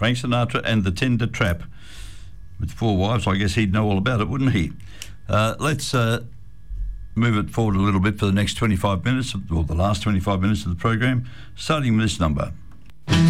Frank Sinatra and the Tender Trap. With 4 wives, I guess he'd know all about it, wouldn't he? Let's move it forward a little bit for the next 25 minutes, or the last 25 minutes of the program, starting with this number,